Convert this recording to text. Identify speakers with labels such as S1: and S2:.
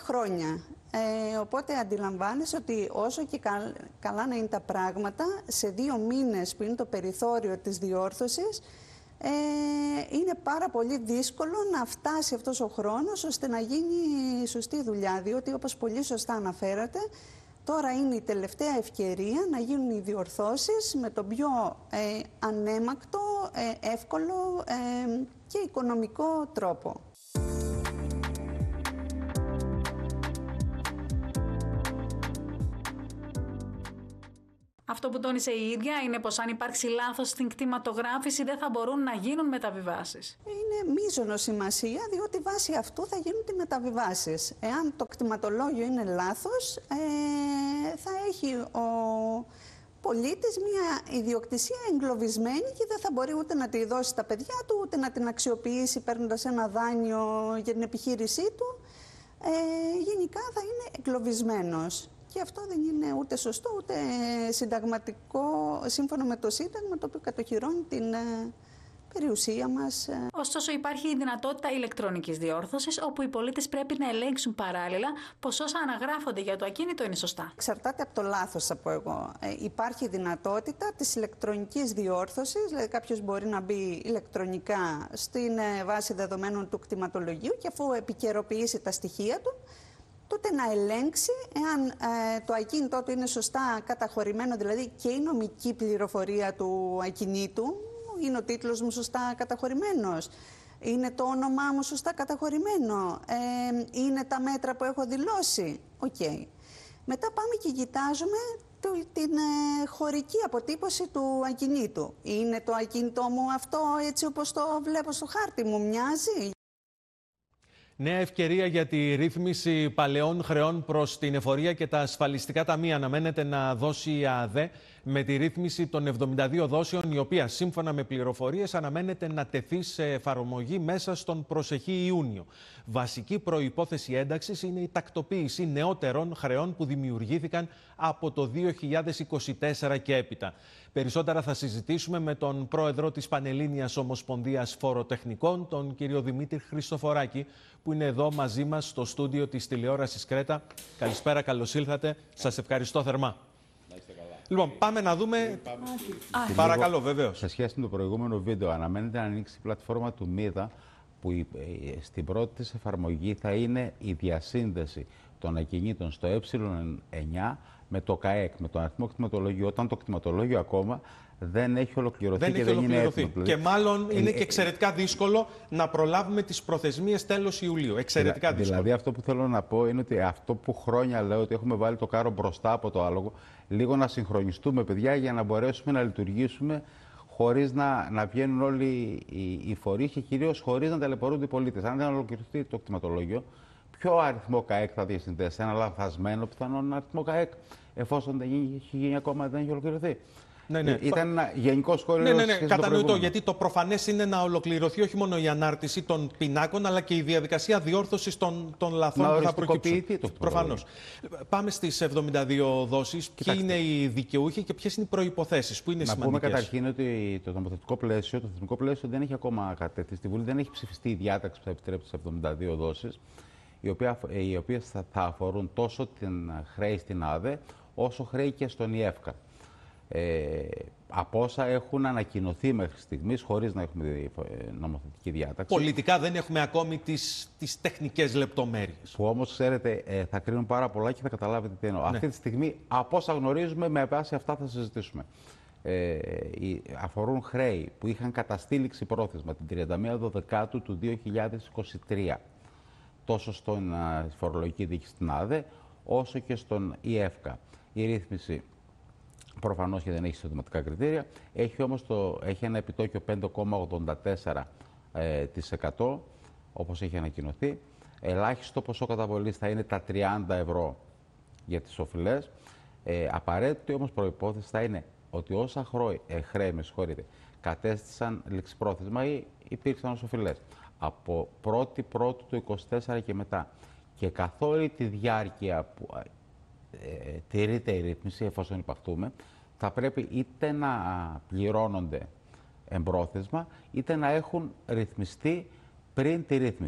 S1: χρόνια. Οπότε αντιλαμβάνεσαι ότι όσο και καλά να είναι τα πράγματα, σε 2 μήνες που είναι το περιθώριο της διόρθωσης, είναι πάρα πολύ δύσκολο να φτάσει αυτός ο χρόνος ώστε να γίνει σωστή δουλειά. Διότι, όπως πολύ σωστά αναφέρατε, τώρα είναι η τελευταία ευκαιρία να γίνουν οι διορθώσεις με τον πιο ανέμακτο, εύκολο και οικονομικό τρόπο.
S2: Αυτό που τόνισε η ίδια είναι πως αν υπάρξει λάθος στην κτηματογράφηση δεν θα μπορούν να γίνουν μεταβιβάσεις.
S1: Είναι μείζωνος σημασία, διότι βάσει αυτού θα γίνουν οι μεταβιβάσεις. Εάν το κτηματολόγιο είναι λάθος, θα έχει ο πολίτης μια ιδιοκτησία εγκλωβισμένη και δεν θα μπορεί ούτε να τη δώσει στα παιδιά του, ούτε να την αξιοποιήσει παίρνοντας ένα δάνειο για την επιχείρησή του. Γενικά θα είναι εγκλωβισμένος. Και αυτό δεν είναι ούτε σωστό, ούτε συνταγματικό, σύμφωνα με το Σύνταγμα, το οποίο κατοχυρώνει την περιουσία μας.
S2: Ωστόσο, υπάρχει η δυνατότητα ηλεκτρονικής διόρθωσης, όπου οι πολίτες πρέπει να ελέγξουν παράλληλα πως όσα αναγράφονται για το ακίνητο είναι σωστά.
S1: Εξαρτάται από το λάθος, θα πω εγώ. Υπάρχει η δυνατότητα της ηλεκτρονικής διόρθωσης, δηλαδή κάποιος μπορεί να μπει ηλεκτρονικά στην βάση δεδομένων του κτηματολογίου και αφού επικαιροποιήσει τα στοιχεία του, τότε να ελέγξει εάν το ακίνητό του είναι σωστά καταχωρημένο, δηλαδή και η νομική πληροφορία του ακινήτου, είναι ο τίτλος μου σωστά καταχωρημένος, είναι το όνομά μου σωστά καταχωρημένο, είναι τα μέτρα που έχω δηλώσει. Okay. Μετά πάμε και κοιτάζουμε την χωρική αποτύπωση του ακινήτου. Είναι το ακίνητό μου αυτό έτσι όπως το βλέπω στο χάρτη μου, μοιάζει?
S3: Νέα ευκαιρία για τη ρύθμιση παλαιών χρεών προς την εφορία και τα ασφαλιστικά ταμεία αναμένεται να δώσει η ΑΔΕ με τη ρύθμιση των 72 δόσεων, η οποία σύμφωνα με πληροφορίες αναμένεται να τεθεί σε εφαρμογή μέσα στον προσεχή Ιούνιο. Βασική προϋπόθεση ένταξης είναι η τακτοποίηση νεότερων χρεών που δημιουργήθηκαν από το 2024 και έπειτα. Περισσότερα θα συζητήσουμε με τον πρόεδρο της Πανελλήνιας Ομοσπονδίας Φοροτεχνικών, τον κύριο Δημήτρη Χριστοφοράκη, που είναι εδώ μαζί μας στο στούντιο της τηλεόρασης Κρέτα. Καλησπέρα, καλώς ήλθατε. Σας ευχαριστώ θερμά. Λοιπόν, πάμε να δούμε. Παρακαλώ, βεβαίως.
S4: Σε σχέση με το προηγούμενο βίντεο, αναμένεται να ανοίξει η πλατφόρμα του ΜΙΔΑ, που στην πρώτη της εφαρμογή θα είναι η διασύνδεση των ακινήτων στο Ε9 με το ΚΑΕΚ, με το αριθμό κτηματολογίου, όταν το κτηματολόγιο ακόμα δεν έχει ολοκληρωθεί και δεν είναι έτοιμο.
S3: Και μάλλον είναι και εξαιρετικά δύσκολο να προλάβουμε τις προθεσμίες τέλος Ιουλίου. Εξαιρετικά δύσκολο.
S4: Δηλαδή, αυτό που θέλω να πω είναι ότι αυτό που χρόνια λέω ότι έχουμε βάλει το κάρο μπροστά από το άλογο, λίγο να συγχρονιστούμε, παιδιά, για να μπορέσουμε να λειτουργήσουμε χωρίς να βγαίνουν όλοι οι φορείς και κυρίως χωρίς να ταλαιπωρούνται οι πολίτες. Αν δεν ολοκληρωθεί το κτηματολόγιο, ποιο αριθμό ΚΑΕΚ θα διασυνδέσει? Ένα λανθασμένο πιθανόν αριθμό ΚΑΕΚ, εφόσον δεν έχει γίνει ακόμα, δεν έχει ολοκληρωθεί.
S3: Ναι.
S4: Ήταν ένα γενικό σχόλιο.
S3: Ναι, κατανοητό. Γιατί το προφανές είναι να ολοκληρωθεί όχι μόνο η ανάρτηση των πινάκων, αλλά και η διαδικασία διόρθωσης των λαθών που θα προκύψουν. Προφανώς. Πάμε στις 72 δόσεις. Ποιοι είναι οι δικαιούχοι και ποιες είναι οι προϋποθέσεις που είναι σημαντικές?
S4: Να πούμε καταρχήν ότι το νομοθετικό πλαίσιο, το θεσμικό πλαίσιο δεν έχει ακόμα κατέθει στη Βουλή, δεν έχει ψηφιστεί η διάταξη που θα επιτρέπει τις 72 δόσεις, οι οποίες θα αφορούν τόσο την χρέη στην ΑΔΕ, όσο χρέη και στον ΙΕΦΚΑ. Από όσα έχουν ανακοινωθεί μέχρι στιγμής, χωρίς να έχουμε νομοθετική διάταξη.
S3: Πολιτικά δεν έχουμε ακόμη τις τεχνικές λεπτομέρειες.
S4: Που όμως, ξέρετε, θα κρίνουν πάρα πολλά και θα καταλάβετε τι εννοώ. Ναι. Αυτή τη στιγμή, από όσα γνωρίζουμε, με βάση αυτά θα συζητήσουμε. Αφορούν χρέη που είχαν καταστήληξη πρόθεσμα την 31 Δεκάτου του 2023. Τόσο στην φορολογική διοίκηση στην ΑΔΕ, όσο και στον ΙΕΦΚΑ. Η ρύθμιση προφανώς και δεν έχει συστηματικά κριτήρια, έχει ένα επιτόκιο 5,84%, όπως έχει ανακοινωθεί. Ελάχιστο ποσό καταβολής θα είναι τα 30 ευρώ για τις οφειλές. Απαραίτητη όμως προϋπόθεση θα είναι ότι όσα χρέη κατέστησαν ληξιπρόθεσμα ή υπήρξαν ως οφειλές από 1η Πρώτου του 2024 και μετά, και καθ' όλη τη διάρκεια που τηρείται η ρύθμιση, εφόσον υπαχθούμε, θα πρέπει είτε να πληρώνονται εμπρόθεσμα, είτε να έχουν ρυθμιστεί πριν τη ρύθμιση.